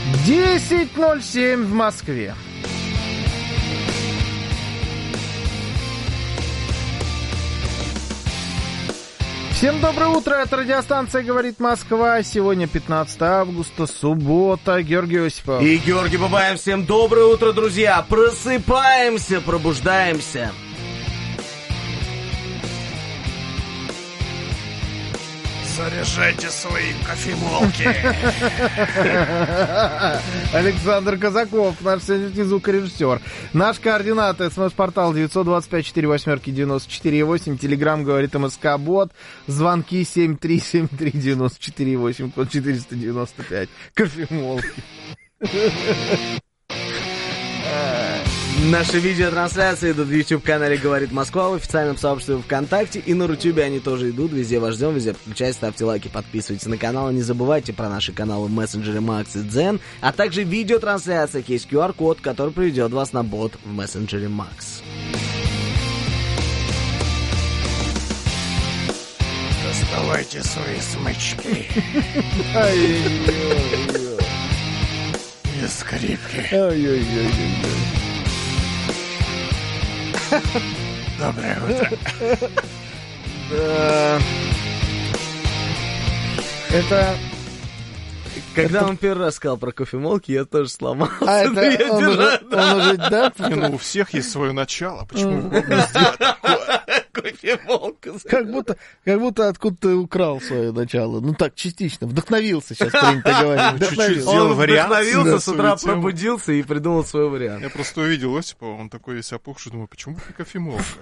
10:07 в Москве. Всем доброе утро, это радиостанция «Говорит Москва». Сегодня 15 августа, суббота. Георгий Осипов. И Георгий Бабаев. Всем доброе утро, друзья. Просыпаемся, пробуждаемся. Заряжайте свои кофемолки. Александр Казаков, наш сегодняшний звукорежиссер. Наш координат, СМС-портал 925-48-94-8, Телеграм говорит МСК-бот, звонки 7373948, код 495, кофемолки. Наши видеотрансляции идут в YouTube-канале «Говорит Москва», в официальном сообществе ВКонтакте, и на Рутюбе они тоже идут. Везде вас ждем, везде подключайтесь, ставьте лайки, подписывайтесь на канал. Не забывайте про наши каналы в мессенджере Макс и Дзен, а также в видеотрансляциях есть QR-код, который приведет вас на бот в мессенджере Макс. Доставайте свои смычки. И скрипки. Доброе утро. Да. Это... Когда он первый раз сказал про кофемолки, я тоже сломался. А это он уже, да? Ну, у всех есть свое начало. Почему бы не сделать такое? Кофемолка. Как будто откуда ты украл свое начало. Ну так, частично. Вдохновился сейчас, принято говорить. Чуть-чуть сделал Он вариации вдохновился, на с утра свою тему. пробудился и придумал свой вариант. Я просто увидел Осипова, он такой весь опухший, думаю, почему бы не кофемолка?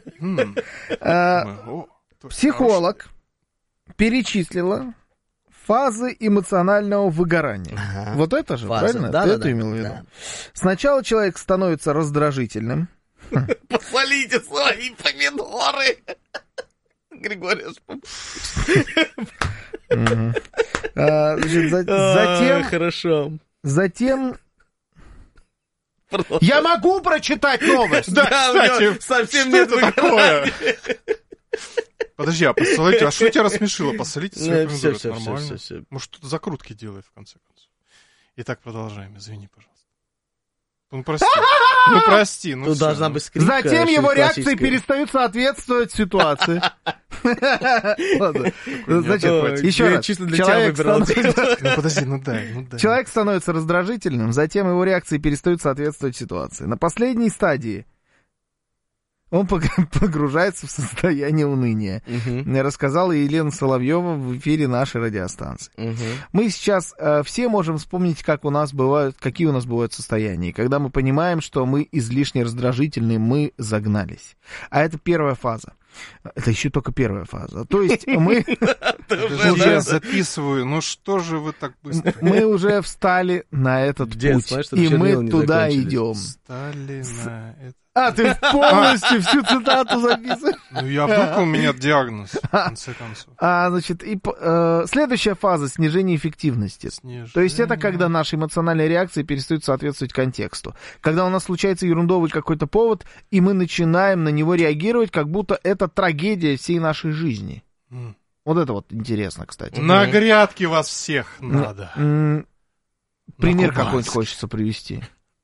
Психолог перечислила фазы эмоционального выгорания. Ага. Вот это же, Фаза. правильно? Да, Ты да, это да. имел в виду? Да. Сначала человек становится раздражительным. Посолите свои помидоры. Григорий Затем... Хорошо. Затем... Я могу прочитать новость! Да, кстати, совсем что нет это выгорания. такое? Подожди, а посолите, а что тебя рассмешило? Посолите свои помидоры, это нормально. Все. Может, что-то закрутки делает, в конце концов. Итак, продолжаем, извини, пожалуйста. Ну, прости. Ну, Тут всё, должна ну. быть скрипка. Затем его реакции классическая. перестают соответствовать ситуации. Ладно. Значит, Ой, еще я раз. чисто для тебя выбирал. Ну, подожди, ну дай. Человек становится раздражительным, затем его реакции перестают соответствовать ситуации. На последней стадии он погружается в состояние уныния. Рассказала Елена Соловьева в эфире нашей радиостанции. Мы сейчас все можем вспомнить, какие у нас бывают состояния. Когда мы понимаем, что мы излишне раздражительны, мы загнались. А это первая фаза. Это еще только первая фаза. То есть мы... Я записываю, ну что же вы так быстро? Мы уже встали на этот путь, и мы туда идем. Встали на это. А, ты полностью всю цитату записываешь? Ну, я вдруг у меня диагноз, в конце концов. Значит, следующая фаза — снижение эффективности. То есть это когда наши эмоциональные реакции перестают соответствовать контексту. Когда у нас случается ерундовый какой-то повод, и мы начинаем на него реагировать, как будто это трагедия всей нашей жизни. Вот это вот интересно, кстати. На грядке вас всех надо. Пример какой-нибудь хочется привести.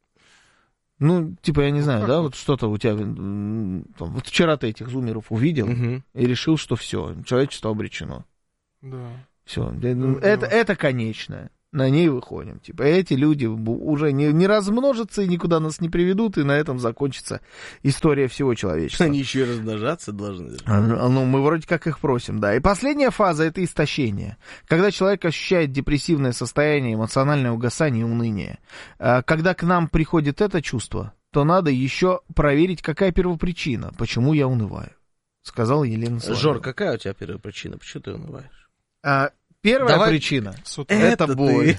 Ну, типа, я не знаю, да, вот что-то у тебя... Вот вчера ты этих зумеров увидел и решил, что все, человечество обречено. Да. Все, это конечное. На ней выходим. Типа, эти люди уже не размножатся и никуда нас не приведут, и на этом закончится история всего человечества. Они еще и размножаться должны. Ну, мы вроде как их просим, да. И последняя фаза — это истощение. Когда человек ощущает депрессивное состояние, эмоциональное угасание и уныние. Когда к нам приходит это чувство, то надо еще проверить, какая первопричина, почему я унываю. Сказала Елена Соловьева. Жор, какая у тебя первая причина? Почему ты унываешь? Первая причина — это боль.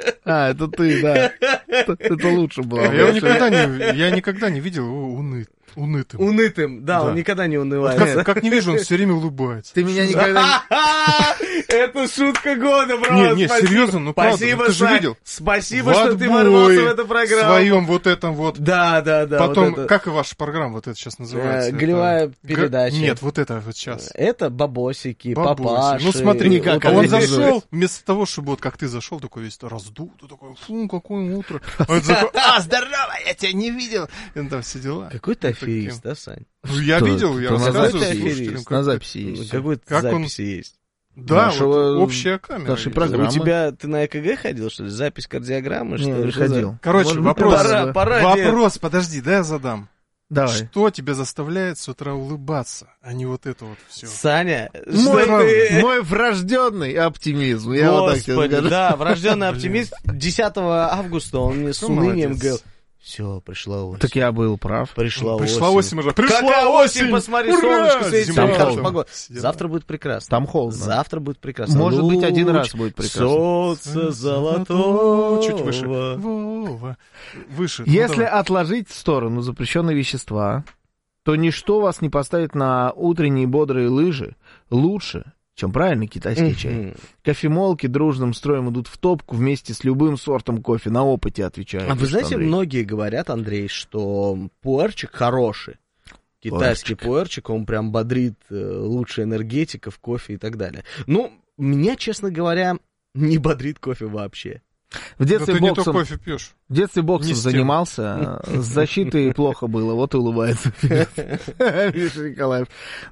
Это ты, да. Это лучше было. Я никогда не видел его уныть. Унытым. Да, он никогда не унывается. Как не вижу, он все время улыбается. Ты меня никогда Это шутка года, бро. Не, серьезно, ну правда, Спасибо, ты же Сань. видел. Спасибо, что ты ворвался в эту В программу. своем вот этом вот. Да. Потом, вот это. как и ваша программа вот это сейчас называется? Голевая Это- передача. Нет, вот это вот сейчас. Это бабосики, Бабосик. папаши. Ну смотри, никак он они зашел, вместо того, чтобы вот как ты зашел, такой весь раздутый, такой, фу, какое утро. Он такой, здорово, я тебя не видел. И он там все дела. Какой ты аферист, да, Сань? Ну, я Кто? видел, я Кто на рассказываю записи? слушателям. на как- записи есть. Какой-то Как он- записи есть. Да, Нашего- вот общая камера. нашей есть. программы. У тебя, ты на ЭКГ ходил, что ли? Запись кардиограммы, что Не, ли? не Что за- ходил. Короче, Может быть, вопрос. Пора, дед. Вопрос, подожди, да я задам. Давай. Что тебя заставляет с утра улыбаться, а не вот это вот все? Саня, Мой, что ты... мой врожденный оптимизм. Я вот так тебе Господи, скажу. да, врожденный оптимист. 10 августа он мне с Ну, унынием молодец. говорил, все, пришла осень. Так я был прав. Пришла осень уже. Какая осень, посмотри, солнышко светит, Зима. самая хорошая холодно. погода. Сидела. Завтра будет прекрасно. Там холодно. Завтра будет прекрасно. Может быть, один Луч раз будет прекрасно. Солнце золотого. Чуть выше. Вова. Выше. Ну, Если давай. отложить в сторону запрещенные вещества, то ничто вас не поставит на утренние бодрые лыжи лучше, чем правильный китайский чай. Мгм. Кофемолки дружным строем идут в топку вместе с любым сортом кофе. На опыте отвечаю. А вы пишет знаете, Андрей. многие говорят, Андрей, что пуэрчик хороший. Китайский пуэрчик, он прям бодрит, лучше энергетика в кофе и так далее. Ну, меня, честно говоря, не бодрит кофе вообще. В Да детстве ты не то боксом, кофе пьешь. в детстве боксом Не с тем. занимался, с защитой плохо было, вот и улыбается. Миша Николаев.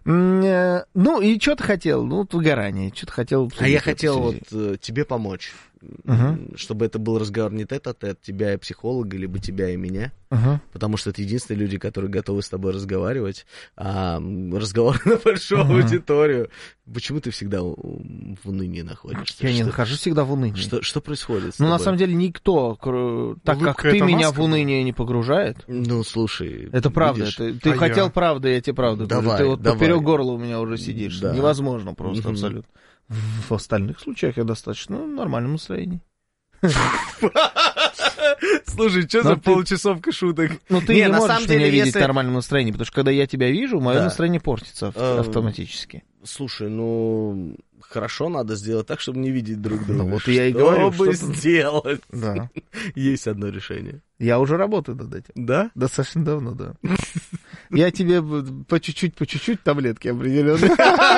Ну, и что ты хотел? Ну, вот выгорание, что ты хотел. А я обсудить в этой хотел вот связи? тебе помочь, Мгм. чтобы это был разговор не тет-а-тет, тебя и психолога, либо тебя и меня, Ага. потому что это единственные люди, которые готовы с тобой разговаривать, а разговор на большую Мгм. аудиторию. Почему ты всегда в унынии находишься? Я не Что- нахожусь всегда в унынии. Что происходит с Ну, на тобой? самом деле, никто, так как Улыбка — ты это меня маска в уныние не погружает. Ну, слушай. Это правда. видишь? Ты А хотел я? правды, я тебе правду говорю. Давай, Ты вот давай. поперек горла у меня уже сидишь. Да. Невозможно просто, Мгм. абсолютно. В остальных случаях я достаточно в нормальном настроении. Слушай, что Но за ты- получасовка шуток? Ну, ты Не, не на можешь самом меня деле, видеть если- в нормальном настроении, потому что когда я тебя вижу, мое Да. настроение портится автоматически. Слушай, ну, хорошо, надо сделать так, чтобы не видеть друг друга. Ну, вот я и говорю, Чтобы что-то- сделать. Да. Есть одно решение. Я уже работаю над этим. Да? Достаточно давно, да. Я тебе по чуть-чуть таблетки определенные.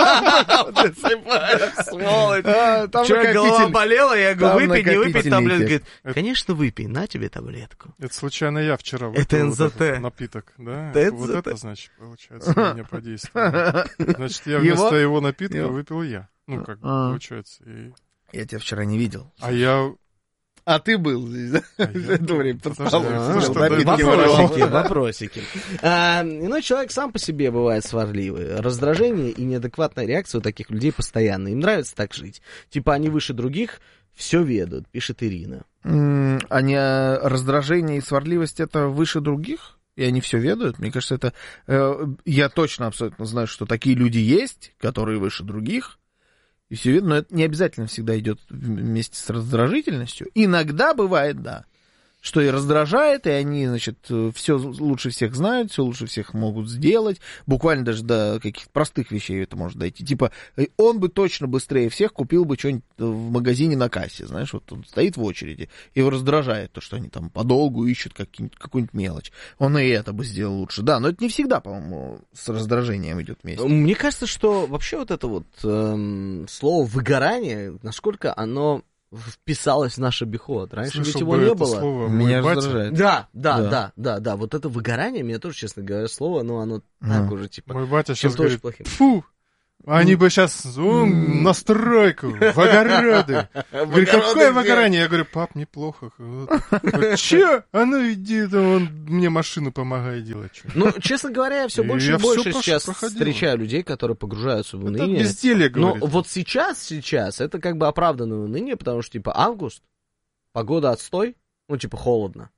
Сволочь. Там Че, голова накопитель. болела, я говорю, Там выпей, не выпей накопитель таблетку. летит. Говорит, конечно, выпей, на тебе таблетку. Это случайно я вчера Это выпил НЗТ. вот этот напиток, да? Это Вот НЗТ. это, значит, получается, на меня подействовало. Значит, я Его? вместо его напитка Его? выпил я. Ну, как бы, А. получается. Я тебя вчера не видел. А я... А ты был здесь, да? В это время под Подожди, столом. ты сидел, что, напитки да, воровал. Вопросики. Иной человек сам по себе бывает сварливый. Раздражение и неадекватная реакция у таких людей постоянно. Им нравится так жить. Типа они выше других, все ведут, пишет Ирина. А не раздражение и сварливость это выше других? И они все ведают? Мне кажется, это... Я точно абсолютно знаю, что такие люди есть, которые выше других. И все видно, но это не обязательно всегда идет вместе с раздражительностью. Иногда бывает, да, что и раздражает, и они, значит, все лучше всех знают, все лучше всех могут сделать. Буквально даже до каких-то простых вещей это может дойти. Типа, он бы точно быстрее всех купил бы что-нибудь в магазине на кассе, знаешь, вот он стоит в очереди, его раздражает то, что они там подолгу ищут какую-нибудь мелочь. Он и это бы сделал лучше. Да, но это не всегда, по-моему, с раздражением идет вместе. Мне кажется, что вообще вот это вот слово выгорание, насколько оно вписалось в наш обиход. Раньше ведь Слышал его бы не это было. слово Меня «мой батя». раздражает. Да. Вот это выгорание, меня тоже, честно говоря, слово, но оно так уже, типа, Мой батя сейчас чем-то очень говорит, плохим. фу, они бы сейчас на стройку, в огороды. Говорит, какое выгорание? Я говорю, пап, неплохо. Че? А ну иди, он мне машину помогай делать. Чё. Ну, честно говоря, я все И больше я и больше всё сейчас проходил. встречаю людей, которые погружаются в Это уныние. безделье, Но говорит. вот сейчас это как бы оправданное уныние, потому что, типа, август, погода отстой, ну, типа, холодно.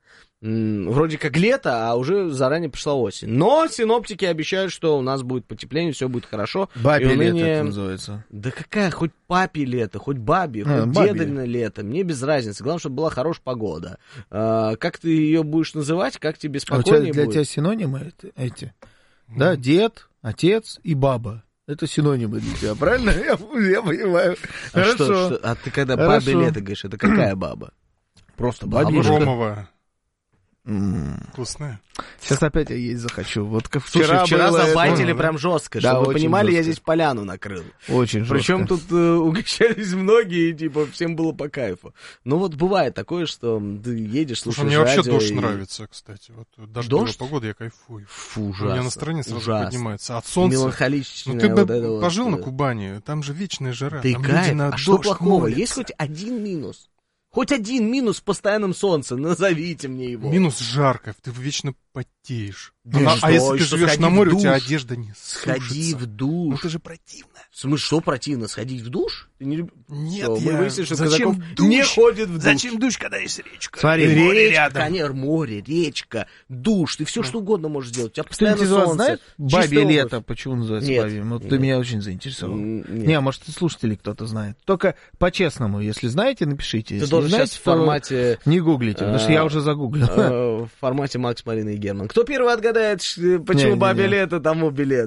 вроде как лето, а уже заранее пришла осень. Но синоптики обещают, что у нас будет потепление, все будет хорошо. Бабе лето это называется. Да какая, хоть папе лето, хоть бабе, хоть дедальное лето, мне без разницы. Главное, чтобы была хорошая погода. Как ты ее будешь называть, как тебе спокойнее будет? Для тебя синонимы эти? Да, дед, отец и баба. Это синонимы для тебя, правильно? Я понимаю. Хорошо. А ты когда бабе лето говоришь, это какая баба? Просто бабе. Ромовая. Вкусная. Сейчас опять я есть захочу. Вот как вчера было забайтили прям жестко. Да, чтобы вы понимали, жестко. я здесь поляну накрыл. Очень жестко. Причем тут угощались многие, типа, всем было по кайфу. Ну вот бывает такое, что ты едешь, слушаешь мне вообще радио дождь нравится, кстати. Вот дождевая погода, я кайфую. Фу, У ужасно. меня настроение сразу поднимается. От солнца. Меланхоличное. Ну ты вот бы пожил на Кубани, там же вечная жара. Да и там кайф. А что плохого? молятся. Есть хоть один минус? Хоть один минус в постоянном солнце, назовите мне его. Минус жарко, ты вечно потеешь. Да а если ты живешь на море, у тебя одежда не Сходи в душ. Ну это же противно. В смысле, что противно? Сходить в душ? Ты не... Нет, Всё, мы выяснили, что зачем Казаков душ? не ходит в душ. Зачем душ, когда есть речка? Смотри, море Речка, рядом. конечно, море, речка, душ, ты все что угодно можешь делать. У тебя Кто-нибудь постоянно из вас солнце. знает бабе чистая лето? обувь. Почему называется Нет. бабе? Вот ты Нет. меня очень заинтересовал. Нет. Не, может, и слушатели кто-то знает. Только по-честному, если знаете, напишите. Ты Если должен не знаете, сейчас в то формате... не гуглите, потому что я уже загуглил. В формате Макс, Марина и Герман. Кто первый отгадает, почему бабе лето, тому билет?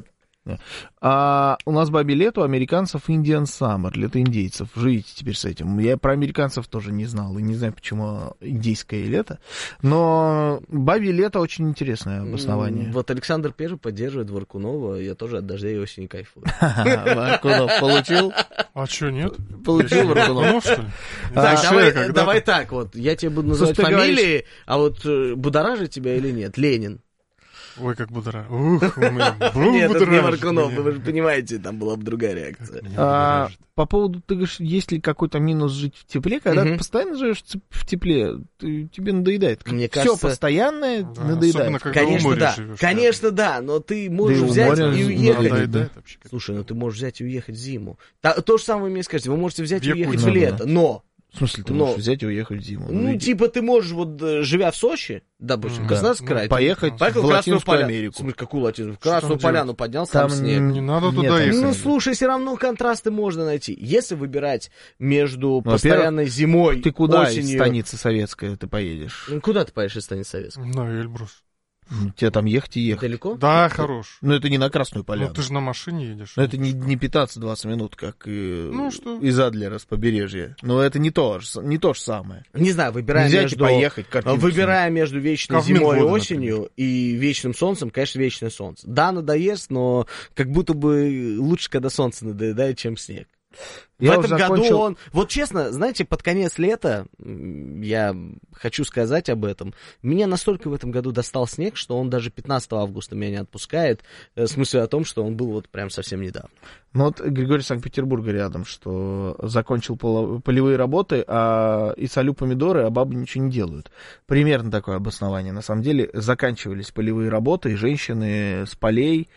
А у нас бабе лето, у американцев Indian Summer, лето индейцев. Живите теперь с этим. Я про американцев тоже не знал, и не знаю, почему индейское лето. Но бабе лето очень интересное обоснование. Вот Александр Первый поддерживает Варкунова, я тоже от дождя и осени кайфую. Варкунов получил? А что, нет? Получил Варкунов. Ну, что ли? Так, давай так, вот, я тебе буду называть ты фамилии, а вот будоражит тебя или нет? Ленин. Ой, как будоражит. Ух, Нет, это не Варкунов, вы же понимаете, там была бы другая реакция. По поводу, ты говоришь, есть ли какой-то минус жить в тепле, когда ты постоянно живешь в тепле, тебе надоедает. Мне Все кажется, постоянное надоедает. Особенно, когда Конечно, у моря да. живешь. Конечно, да, но ты можешь Да и у взять моря и уехать. Надоедает вообще. Слушай, ну ты можешь взять и уехать в зиму. То же самое мне скажете, вы можете взять и В уехать в Якутию. лето, но... В смысле, ты Но- можешь взять и уехать в зиму? Ну, иди. типа, ты можешь, вот, живя в Сочи, допустим, Да. Краснодарский край, ты Поехать поехал в Красную Латинскую Поляну. Америку. В смысле, какую Латинскую? В Что Красную там Поляну поднялся, там Там снег. Не надо Нет, туда там- ехать. Ну, слушай, все равно контрасты можно найти. Если выбирать между Во-первых, постоянной зимой, Ты куда из осенью... станицы советская ты поедешь? Ну, куда ты поедешь из станицы Советской? На Эльбрус. Тебе там ехать и ехать. Далеко? Да, хорош. Но это не на Красную Поляну. Ну, ты же на машине едешь. Но это не 15-20 минут, как Ну, что? из Адлера с побережья. Но это не то же самое. Не знаю, выбирая Нельзя между... поехать, картинку Выбирая между вечной Кавмин зимой и воду, осенью и вечным солнцем, конечно, вечное солнце. Да, надоест, но как будто бы лучше, когда солнце надоедает, чем снег. Я в уже этом году закончил- он... Вот честно, знаете, под конец лета, я хочу сказать об этом, меня настолько в этом году достал снег, что он даже 15 августа меня не отпускает, в смысле о том, что он был вот прям совсем недавно. Ну вот Григорий Санкт-Петербурга рядом, что закончил полевые работы, и солю помидоры, а бабы ничего не делают. Примерно такое обоснование. На самом деле заканчивались полевые работы, и женщины с полей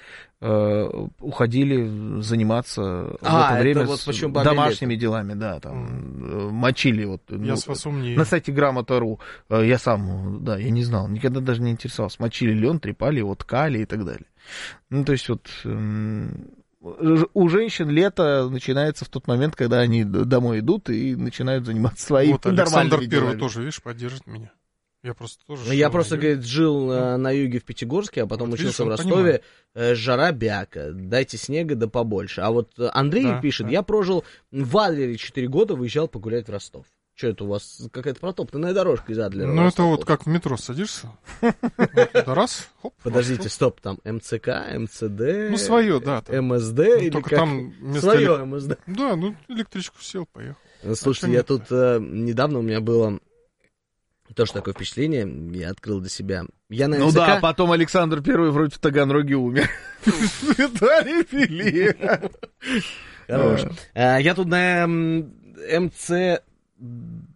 уходили заниматься в это время вот с почему бабье домашними делами, да, там мочили вот. Я с вас умнее. На сайте Грамота.ру я сам, да, я не знал, никогда даже не интересовался. Мочили лен, трепали его, ткали и так далее. Ну, то есть вот у женщин лето начинается в тот момент, когда они домой идут и начинают заниматься своими Вот Александр нормальными Первый делами. тоже, видишь, поддержит меня. Я просто тоже... Я жил просто, на юге. говорит, жил на юге в Пятигорске, а потом Вот учился в видишь, он Ростове. Жара бяка, дайте снега да побольше. А вот Андрей Да, пишет, да. я прожил в Адлере 4 года, выезжал погулять в Ростов. Что это у вас? Какая-то протоптанная дорожка из Адлера. в Ну, это Ростов вот вот. как в метро садишься. Да раз, хоп. Подождите, Ростов. стоп, там МЦК, МЦД, Ну, свое, да. там. МСД Ну, или только как? там вместо Свое МСД. Да, ну, электричку сел, поехал. Слушайте, А я что тут недавно у меня было тоже такое впечатление, я открыл для себя. Я на Ну МЦК... да, потом Александр Первый вроде в Таганроге умер. Виталий Филипп. Хорош. Я тут на МЦ...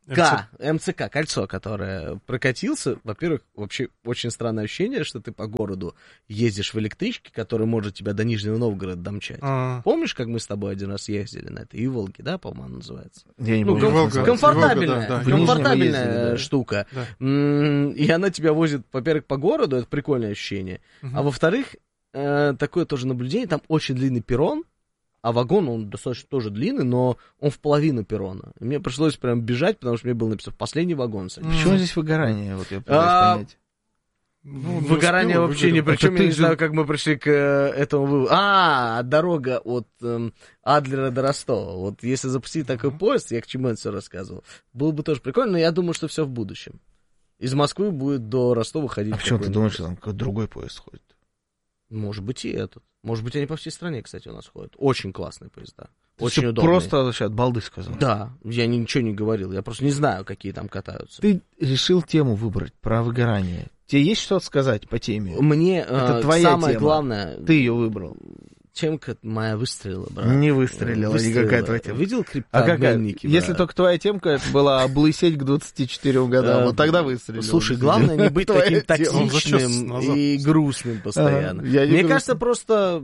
МЦК, кольцо, которое прокатился. Во-первых, вообще очень странное ощущение, что ты по городу ездишь в электричке, которая может тебя до Нижнего Новгорода домчать. Помнишь, как мы с тобой один раз ездили на этой Иволге, да, по-моему, она называется? Я не помню. Комфортабельная штука. Да. И она тебя возит, во-первых, по городу, это прикольное ощущение. А во-вторых, такое тоже наблюдение, там очень длинный перрон, а вагон, он достаточно тоже длинный, но он в половину перрона. И мне пришлось прям бежать, потому что мне было написано последний вагон. Почему здесь выгорание? Вот я пытаюсь понять. Выгорание вообще ни при чем. Я не знаю, как мы пришли к этому выводу. Дорога от Адлера до Ростова. Вот если запустить такой поезд, я к чему это все рассказывал, было бы тоже прикольно, но я думаю, что все в будущем. Из Москвы будет до Ростова ходить. А почему ты думаешь, что там какой-то другой поезд ходит? Может быть, и этот. Может быть, они по всей стране, кстати, у нас ходят. Очень классные поезда. Очень удобные. Просто вообще от балды сказал. Да, я ничего не говорил. Я просто не знаю, какие там катаются. Ты решил тему выбрать про выгорание. Тебе есть что сказать по теме? Мне это твоя самое тема. Главное... Ты ее выбрал. Темка моя выстрелила, брат. Не выстрелила никакая твоя тема. Видел криптообменники? Если только твоя темка это была облысеть к 24 годам, вот тогда выстрелила. Слушай, главное не быть таким токсичным и грустным постоянно. Мне кажется, просто...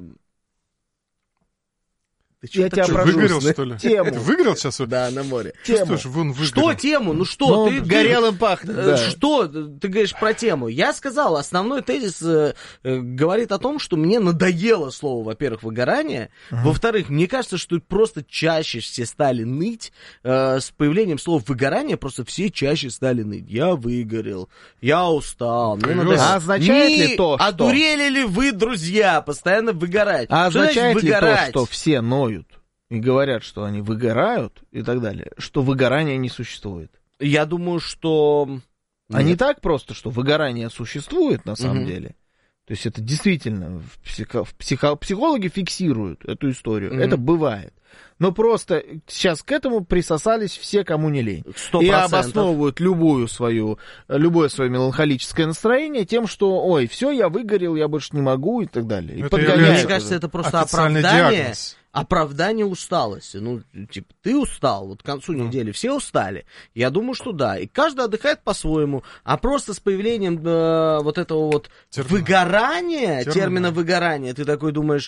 Я тебя прошу. Выгорел, что ли? Тему. Ты выгорел сейчас? Да, на море. Чувствуешь, вон выгорел. Что тему? Ну что? Ты горелым пахнет. Да. Что ты говоришь про тему? Я сказал, основной тезис говорит о том, что мне надоело слово, во-первых, выгорание. Во-вторых, мне кажется, что просто чаще все стали ныть. С появлением слова выгорание просто все чаще стали ныть. Я выгорел, я устал, мне надоело. А означает ли то, что... Одурели ли вы, друзья, постоянно выгорать? А означает ли то, что все ноют и говорят, что они выгорают и так далее, что выгорания не существует? Я думаю, что... А не так просто, что выгорание существует на самом деле. То есть это действительно психологи фиксируют эту историю. Это бывает. Но просто сейчас к этому присосались все, кому не лень. 100%. И обосновывают любое свое меланхолическое настроение тем, что, ой, все, я выгорел, я больше не могу и так далее. И мне кажется, это просто оправдание усталости. Ну, типа, ты устал, вот к концу недели все устали. Я думаю, что да. И каждый отдыхает по-своему. А просто с появлением вот этого вот выгорания, термина выгорания, ты такой думаешь...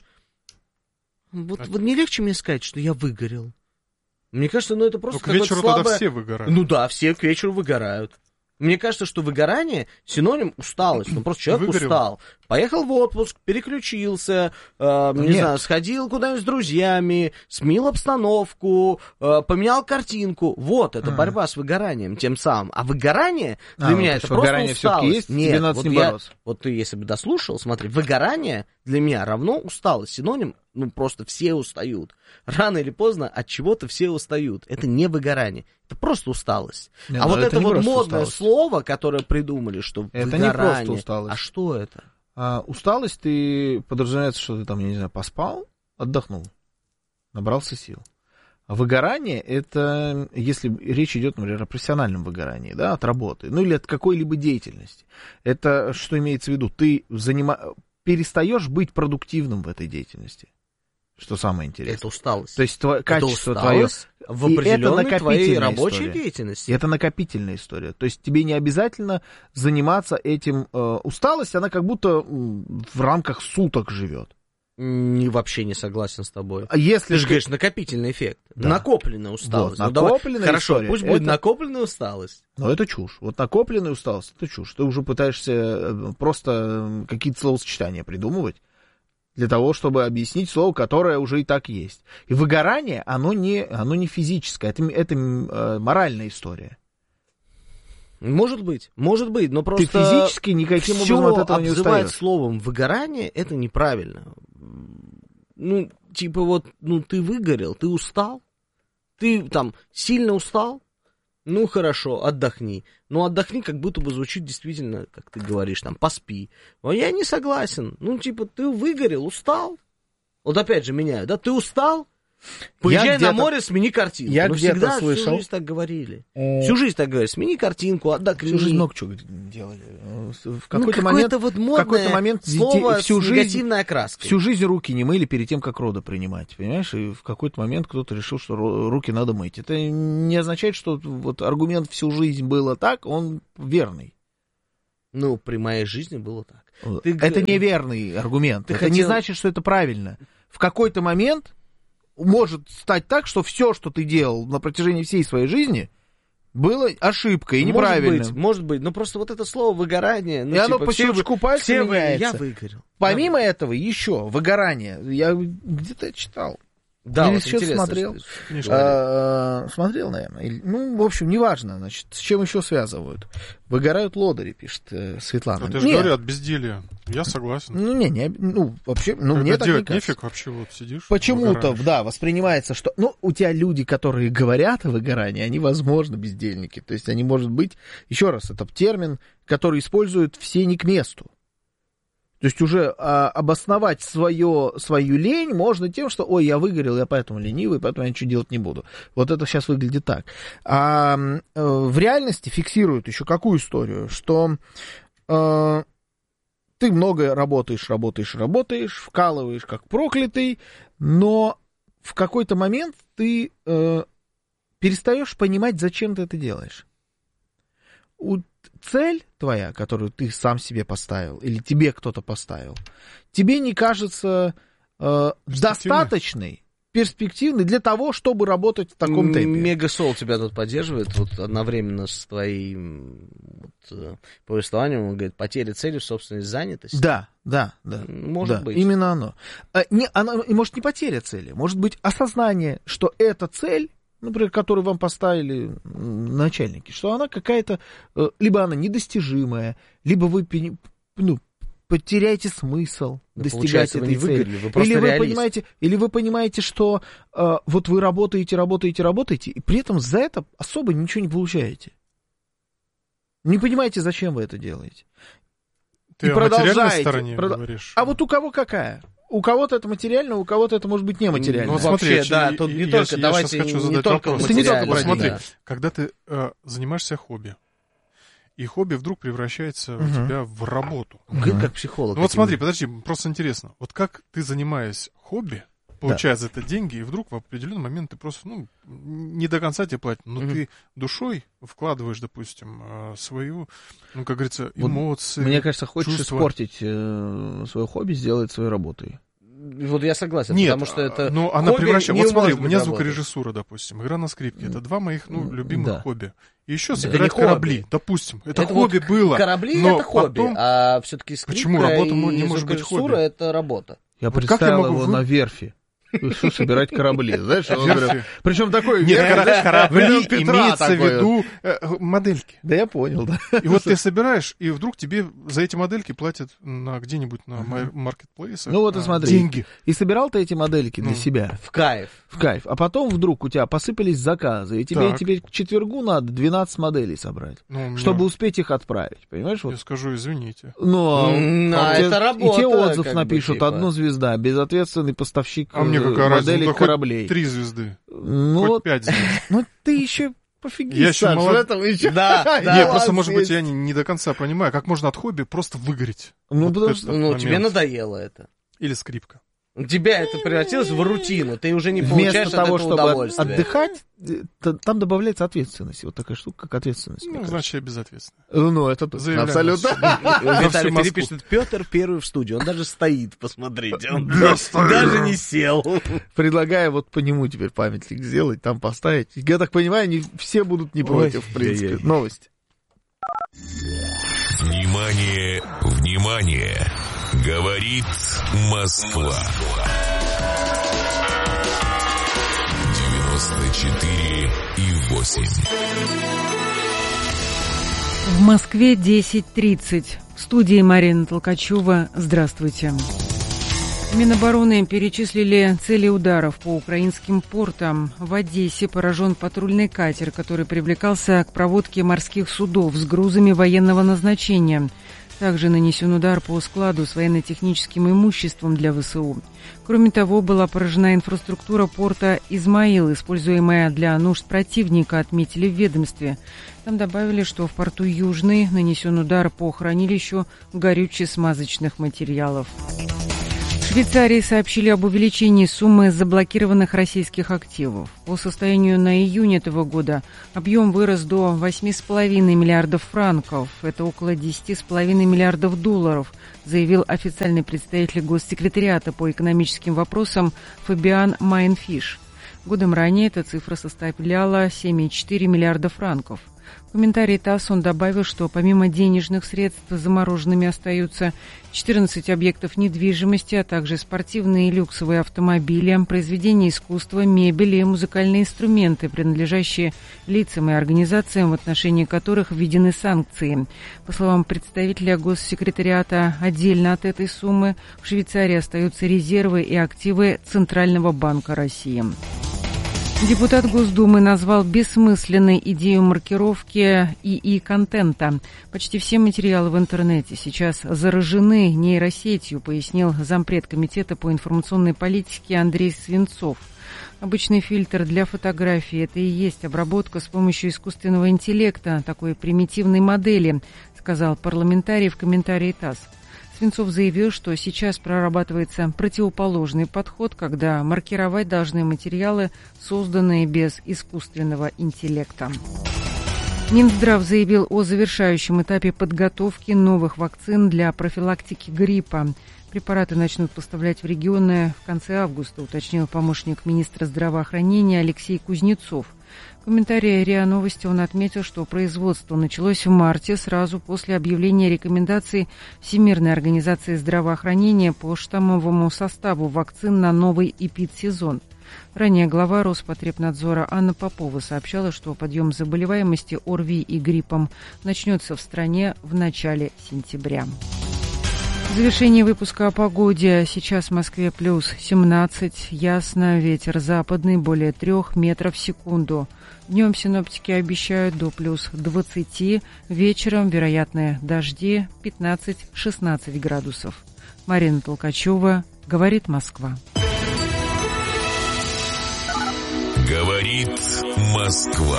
Вот не легче мне сказать, что я выгорел. Мне кажется, это просто к вечеру слабое... тогда все выгорают. Ну да, все к вечеру выгорают. Мне кажется, что выгорание синоним усталость. Ну просто человек устал. Поехал в отпуск, переключился, не знаю, сходил куда-нибудь с друзьями, сменил обстановку, поменял картинку. Вот, это борьба с выгоранием тем самым. А выгорание для меня это просто усталость. Есть, нет, надо вот ты, если бы дослушал, смотри, выгорание для меня равно усталость. Синоним, просто все устают. Рано или поздно от чего-то все устают. Это не выгорание, это просто усталость. Нет, а вот это вот модное усталость. Слово, которое придумали, что это выгорание. Не просто усталость. А что это? Усталость, ты подразумевается, что ты там, я не знаю, поспал, отдохнул, набрался сил. А выгорание, это если речь идет, например, о профессиональном выгорании, да, от работы, или от какой-либо деятельности. Это что имеется в виду? Ты перестаешь быть продуктивным в этой деятельности. Что самое интересное. Это усталость. То есть качество твое. В определенной твоей рабочей деятельности. И это накопительная история. То есть тебе не обязательно заниматься этим. Усталость, она как будто в рамках суток живет. Вообще не согласен с тобой. А если ты же говоришь, накопительный эффект. Да. Накопленная усталость. Вот, накопленная хорошо, история. Пусть будет накопленная усталость. Но это чушь. Вот накопленная усталость, это чушь. Ты уже пытаешься просто какие-то словосочетания придумывать для того, чтобы объяснить слово, которое уже и так есть. И выгорание, оно не физическое, это моральная история. Может быть, но просто... Ты физически никаким образом от этого не устаешь. Обзывать словом выгорание, это неправильно. Ты выгорел, ты устал, ты там сильно устал, хорошо, отдохни. Но отдохни, как будто бы звучит действительно, как ты говоришь, там, поспи. Но я не согласен. Ты выгорел, устал. Вот опять же меняю, да, ты устал, Поезжай на море, смени картинку. Я Мы где-то всегда слышал. всю жизнь так говорили. Всю жизнь так говорили. Смени картинку, отдохни. Всю жизнь много чего делали. В какой-то вот модное слово с негативной окраской. Всю жизнь руки не мыли перед тем, как роды принимать, понимаешь? И в какой-то момент кто-то решил, что руки надо мыть. Это не означает, что вот аргумент «всю жизнь было так», он верный. Ну, при моей жизни было так. Это неверный аргумент. Это не значит, что это правильно. В какой-то момент может стать так, что все, что ты делал на протяжении всей своей жизни, было ошибкой и неправильным. Может быть, но просто вот это слово выгорание... И оно по щелчку пальца меняется. Я выгорел. Помимо этого, еще выгорание. Я где-то читал. Да, или вот сейчас смотрел. Смотрел, наверное. Ну, в общем, неважно, значит, с чем еще связывают. Выгорают лодыри, пишет Светлана. Это же говорят, безделье. Я согласен. Вообще, когда мне так не кажется. Нефиг, вообще вот сидишь. Почему-то, да, воспринимается, что... у тебя люди, которые говорят о выгорании, они, возможно, бездельники. То есть они, может быть, еще раз, это термин, который используют все не к месту. То есть уже обосновать свою лень можно тем, что, ой, я выгорел, я поэтому ленивый, поэтому я ничего делать не буду. Вот это сейчас выглядит так. А в реальности фиксируют еще какую историю, что ты много работаешь, вкалываешь как проклятый, но в какой-то момент ты перестаешь понимать, зачем ты это делаешь. Цель твоя, которую ты сам себе поставил, или тебе кто-то поставил, тебе не кажется достаточной, перспективной для того, чтобы работать в таком темпе. Мегасол тебя тут поддерживает, вот одновременно с твоим повествованием, он говорит, потеря цели в собственной занятости. Да. Может быть. Именно оно. Может, не потеря цели, может быть осознание, что эта цель, например, которую вам поставили начальники, что она какая-то, либо она недостижимая, либо вы потеряете смысл достигать этой цели. Или вы понимаете, что вот вы работаете, и при этом за это особо ничего не получаете. Не понимаете, зачем вы это делаете. Ты о материальной стороне говоришь? А вот у кого какая? У кого-то это материально, у кого-то это может быть нематериально. Ну, смотри, вообще, да, тут не только, давайте не только вопрос. материально. Смотри, когда ты занимаешься хобби, и хобби вдруг превращается у тебя в работу. Как психолог. Ну вот смотри, подожди, просто интересно. Вот как ты, занимаясь хобби, получая за это деньги, и вдруг в определенный момент ты просто, не до конца тебе платят, но ты душой вкладываешь, допустим, свою, как говорится, эмоции. Мне кажется, хочешь испортить свое хобби, сделать своей работой. Вот я согласен, Нет, потому что это... но она превращается... Вот смотри, у меня звукорежиссура, допустим, игра на скрипке. Это два моих, любимых хобби. И еще собирать корабли, допустим. Это хобби было. Корабли — это хобби, а все-таки скрипка и звукорежиссура — это работа. Я представил его на верфи. Что собирать корабли, знаешь? Причем такой... Нет, корабли имеется в виду модельки. Да я понял, да. И вот ты собираешь, и вдруг тебе за эти модельки платят где-нибудь на маркетплейсах вот и смотри. Деньги. И собирал ты эти модельки для себя. В кайф. А потом вдруг у тебя посыпались заказы, и тебе теперь к четвергу надо 12 моделей собрать, чтобы успеть их отправить, понимаешь? Я скажу, извините. Это работа. И те отзыв напишут, 1 звезда, безответственный поставщик моделей кораблей. 3 звезды. Хоть 5 звезд. Ты еще пофиги, я еще в этом еще. Да. Нет, просто, может быть, я не до конца понимаю, как можно от хобби просто выгореть. Тебе надоело это. Или скрипка. У тебя это превратилось в рутину, ты уже не получаешь от этого удовольствия. Вместо того, чтобы отдыхать, там добавляется ответственность. Вот такая штука, как ответственность. Значит, я безответственный. Это точно, абсолютно. Виталий перепишет, Петр первый в студии, он даже стоит, посмотрите, он даже не сел. Предлагаю вот по нему теперь памятник сделать, там поставить. Я так понимаю, они все будут не против, в принципе. Новость. Внимание, внимание! Говорит Москва. 94,8. В Москве 10:30. В студии Марина Толкачева. Здравствуйте. Минобороны перечислили цели ударов по украинским портам. В Одессе поражен патрульный катер, который привлекался к проводке морских судов с грузами военного назначения. Также нанесен удар по складу с военно-техническим имуществом для ВСУ. Кроме того, была поражена инфраструктура порта Измаил, используемая для нужд противника, отметили в ведомстве. Там добавили, что в порту Южный нанесен удар по хранилищу горюче-смазочных материалов. В Швейцарии сообщили об увеличении суммы заблокированных российских активов. По состоянию на июнь этого года объем вырос до 8,5 миллиардов франков. Это около 10,5 миллиардов долларов, заявил официальный представитель Госсекретариата по экономическим вопросам Фабиан Майнфиш. Годом ранее эта цифра составляла 7,4 миллиарда франков. В комментарии ТАСС он добавил, что помимо денежных средств замороженными остаются 14 объектов недвижимости, а также спортивные и люксовые автомобили, произведения искусства, мебель и музыкальные инструменты, принадлежащие лицам и организациям, в отношении которых введены санкции. По словам представителя Госсекретариата, отдельно от этой суммы в Швейцарии остаются резервы и активы Центрального банка России. Депутат Госдумы назвал бессмысленной идею маркировки ИИ-контента. Почти все материалы в интернете сейчас заражены нейросетью, пояснил зампред комитета по информационной политике Андрей Свинцов. Обычный фильтр для фотографий – это и есть обработка с помощью искусственного интеллекта, такой примитивной модели, сказал парламентарий в комментарии ТАСС. Свинцов заявил, что сейчас прорабатывается противоположный подход, когда маркировать должны материалы, созданные без искусственного интеллекта. Минздрав заявил о завершающем этапе подготовки новых вакцин для профилактики гриппа. Препараты начнут поставлять в регионы в конце августа, уточнил помощник министра здравоохранения Алексей Кузнецов. В комментарии РИА Новости он отметил, что производство началось в марте, сразу после объявления рекомендаций Всемирной организации здравоохранения по штаммовому составу вакцин на новый эпидсезон. Ранее глава Роспотребнадзора Анна Попова сообщала, что подъем заболеваемости ОРВИ и гриппом начнется в стране в начале сентября. В завершении выпуска о погоде. Сейчас в Москве плюс 17, ясно, ветер западный, более 3 метров в секунду. Днем синоптики обещают до плюс 20, вечером вероятные дожди 15-16 градусов. Марина Толкачева, говорит Москва. Говорит Москва.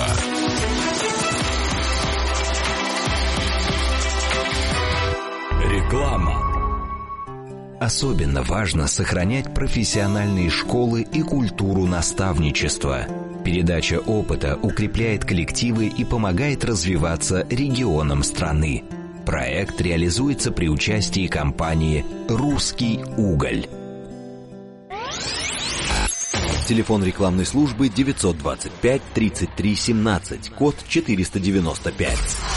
Реклама. Особенно важно сохранять профессиональные школы и культуру наставничества. Передача опыта укрепляет коллективы и помогает развиваться регионам страны. Проект реализуется при участии компании «Русский уголь». Телефон рекламной службы 925 33 17, код 495.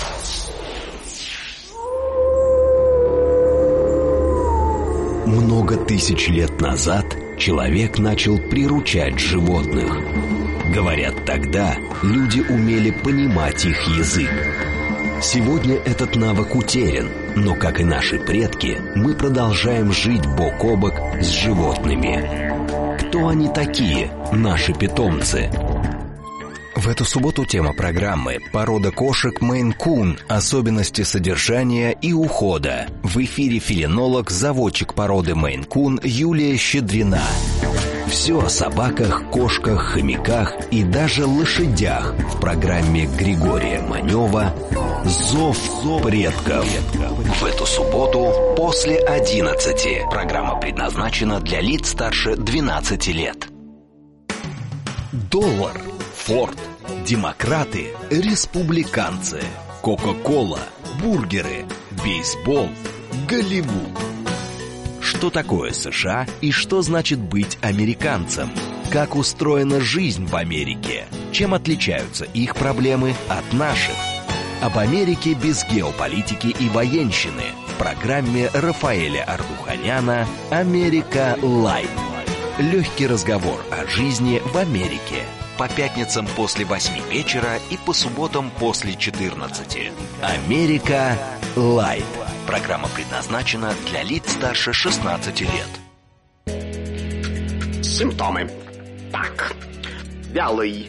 Много тысяч лет назад человек начал приручать животных. Говорят, тогда люди умели понимать их язык. Сегодня этот навык утерян, но, как и наши предки, мы продолжаем жить бок о бок с животными. Кто они такие, наши питомцы? В эту субботу тема программы «Порода кошек Мейн-кун. Особенности содержания и ухода». В эфире фелинолог, заводчик породы Мейн-кун Юлия Щедрина. Все о собаках, кошках, хомяках и даже лошадях в программе Григория Манева «Зов предков». В эту субботу после 11. Программа предназначена для лиц старше 12 лет. Доллар, Форд, демократы, республиканцы, Кока-кола, бургеры, бейсбол, Голливуд. Что такое США и что значит быть американцем? Как устроена жизнь в Америке? Чем отличаются их проблемы от наших? Об Америке без геополитики и военщины в программе Рафаэля Ардуханяна «Америка Лайт». Легкий разговор о жизни в Америке. По пятницам после 8 вечера и по субботам после 14. «Америка Лайт». Программа предназначена для лиц старше 16 лет. Симптомы. Так. Вялый.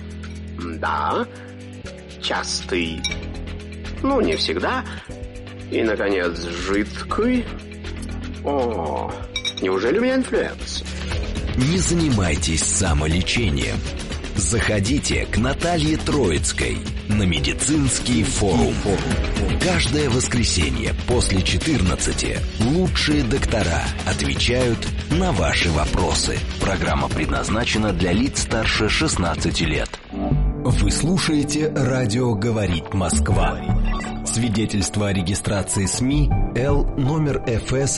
Да. Частый. Ну, не всегда. И, наконец, жидкий. О, неужели у меня инфлюенс? Не занимайтесь самолечением. Заходите к Наталье Троицкой на медицинский форум. Каждое воскресенье после 14 лучшие доктора отвечают на ваши вопросы. Программа предназначена для лиц старше 16 лет. Вы слушаете «Радио говорит Москва». Свидетельство о регистрации СМИ Л номер ФС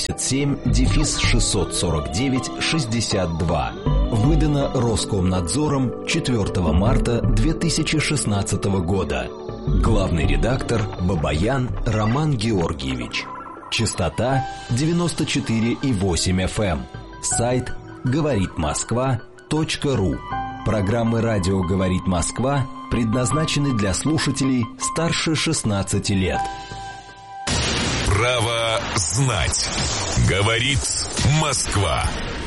77-649-62. Выдано Роскомнадзором 4 марта 2016 года. Главный редактор Бабаян Роман Георгиевич. Частота 94,8 FM. Сайт говоритмосква.ру. Программы «Радио говорит Москва» предназначены для слушателей старше 16 лет. Право знать. Говорит Москва.